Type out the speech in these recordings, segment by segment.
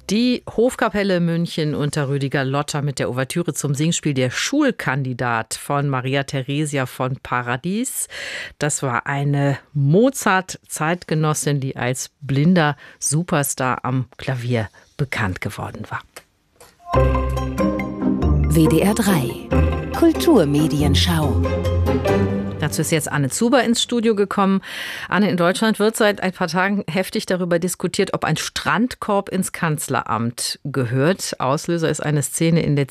Die Hofkapelle München unter Rüdiger Lotter mit der Ouvertüre zum Singspiel Der Schulkandidat von Maria Theresia von Paradies. Das war eine Mozart-Zeitgenossin, die als blinder Superstar am Klavier bekannt geworden war. WDR 3 Kulturmedienschau. Dazu ist jetzt Anne Zuber ins Studio gekommen. Anne, in Deutschland wird seit ein paar Tagen heftig darüber diskutiert, ob ein Strandkorb ins Kanzleramt gehört. Auslöser ist eine Szene in der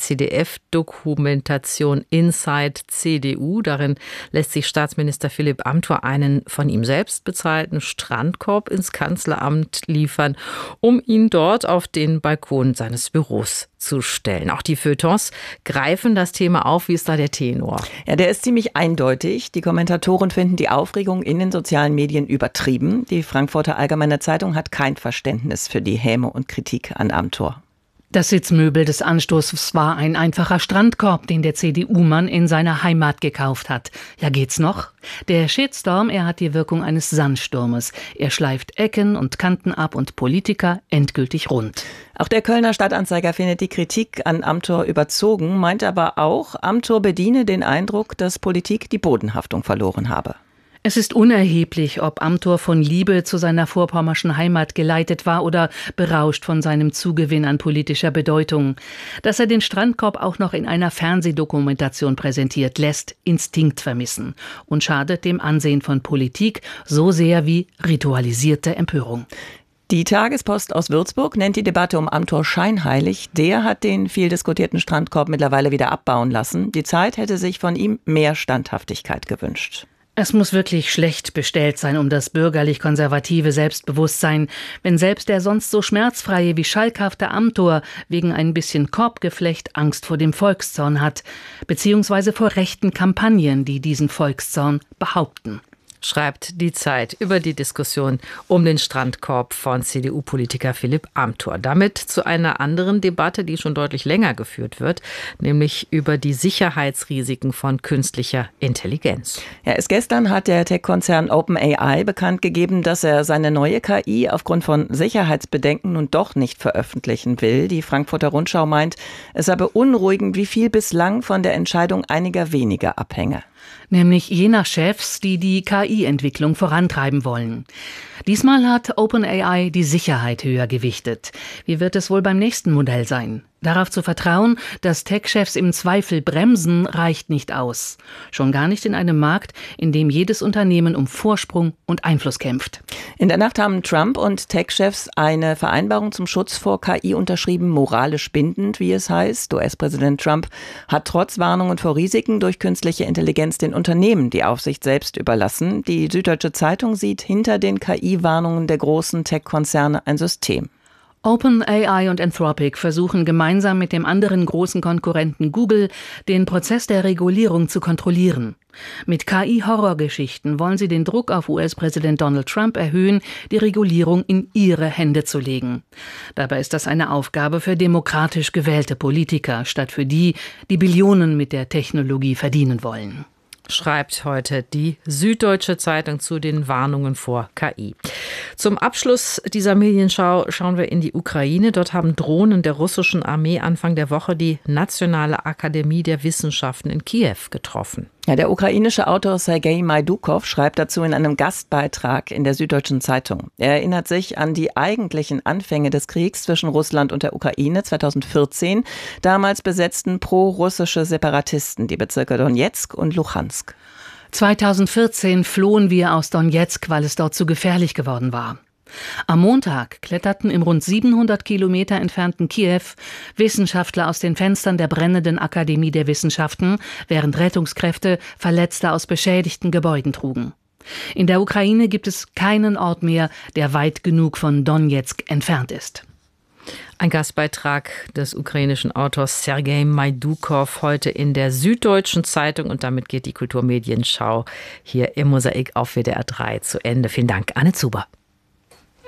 ZDF-Dokumentation Inside CDU. Darin lässt sich Staatsminister Philipp Amthor einen von ihm selbst bezahlten Strandkorb ins Kanzleramt liefern, um ihn dort auf den Balkon seines Büros zu stellen. Auch die Feuilletons greifen das Thema auf. Wie ist da der Tenor? Ja, der ist ziemlich eindeutig. Die Kommentatoren finden die Aufregung in den sozialen Medien übertrieben. Die Frankfurter Allgemeine Zeitung hat kein Verständnis für die Häme und Kritik an Amthor. Das Sitzmöbel des Anstoßes war ein einfacher Strandkorb, den der CDU-Mann in seiner Heimat gekauft hat. Ja, geht's noch? Der Shitstorm, er hat die Wirkung eines Sandsturmes. Er schleift Ecken und Kanten ab und Politiker endgültig rund. Auch der Kölner Stadtanzeiger findet die Kritik an Amthor überzogen, meint aber auch, Amthor bediene den Eindruck, dass Politik die Bodenhaftung verloren habe. Es ist unerheblich, ob Amthor von Liebe zu seiner vorpommerschen Heimat geleitet war oder berauscht von seinem Zugewinn an politischer Bedeutung. Dass er den Strandkorb auch noch in einer Fernsehdokumentation präsentiert, lässt Instinkt vermissen und schadet dem Ansehen von Politik so sehr wie ritualisierte Empörung. Die Tagespost aus Würzburg nennt die Debatte um Amthor scheinheilig. Der hat den viel diskutierten Strandkorb mittlerweile wieder abbauen lassen. Die Zeit hätte sich von ihm mehr Standhaftigkeit gewünscht. Es muss wirklich schlecht bestellt sein um das bürgerlich-konservative Selbstbewusstsein, wenn selbst der sonst so schmerzfreie wie schalkhafte Amthor wegen ein bisschen Korbgeflecht Angst vor dem Volkszorn hat, beziehungsweise vor rechten Kampagnen, die diesen Volkszorn behaupten. Schreibt die Zeit über die Diskussion um den Strandkorb von CDU-Politiker Philipp Amthor. Damit zu einer anderen Debatte, die schon deutlich länger geführt wird, nämlich über die Sicherheitsrisiken von künstlicher Intelligenz. Ja, erst gestern hat der Tech-Konzern OpenAI bekannt gegeben, dass er seine neue KI aufgrund von Sicherheitsbedenken nun doch nicht veröffentlichen will. Die Frankfurter Rundschau meint, es sei beunruhigend, wie viel bislang von der Entscheidung einiger weniger abhänge. Nämlich jener Chefs, die die KI-Entwicklung vorantreiben wollen. Diesmal hat OpenAI die Sicherheit höher gewichtet. Wie wird es wohl beim nächsten Modell sein? Darauf zu vertrauen, dass Tech-Chefs im Zweifel bremsen, reicht nicht aus. Schon gar nicht in einem Markt, in dem jedes Unternehmen um Vorsprung und Einfluss kämpft. In der Nacht haben Trump und Tech-Chefs eine Vereinbarung zum Schutz vor KI unterschrieben, moralisch bindend, wie es heißt. US-Präsident Trump hat trotz Warnungen vor Risiken durch künstliche Intelligenz den Unternehmen die Aufsicht selbst überlassen. Die Süddeutsche Zeitung sieht hinter den KI-Warnungen der großen Tech-Konzerne ein System. OpenAI und Anthropic versuchen gemeinsam mit dem anderen großen Konkurrenten Google, den Prozess der Regulierung zu kontrollieren. Mit KI-Horrorgeschichten wollen sie den Druck auf US-Präsident Donald Trump erhöhen, die Regulierung in ihre Hände zu legen. Dabei ist das eine Aufgabe für demokratisch gewählte Politiker, statt für die, die Billionen mit der Technologie verdienen wollen. Schreibt heute die Süddeutsche Zeitung zu den Warnungen vor KI. Zum Abschluss dieser Medienschau schauen wir in die Ukraine. Dort haben Drohnen der russischen Armee Anfang der Woche die Nationale Akademie der Wissenschaften in Kiew getroffen. Ja, der ukrainische Autor Sergei Majdukow schreibt dazu in einem Gastbeitrag in der Süddeutschen Zeitung. Er erinnert sich an die eigentlichen Anfänge des Kriegs zwischen Russland und der Ukraine 2014. Damals besetzten pro-russische Separatisten die Bezirke Donezk und Luhansk. 2014 flohen wir aus Donezk, weil es dort zu gefährlich geworden war. Am Montag kletterten im rund 700 Kilometer entfernten Kiew Wissenschaftler aus den Fenstern der brennenden Akademie der Wissenschaften, während Rettungskräfte Verletzte aus beschädigten Gebäuden trugen. In der Ukraine gibt es keinen Ort mehr, der weit genug von Donezk entfernt ist. Ein Gastbeitrag des ukrainischen Autors Sergei Majdukow heute in der Süddeutschen Zeitung. Und damit geht die Kulturmedienschau hier im Mosaik auf WDR 3 zu Ende. Vielen Dank, Anne Zuber.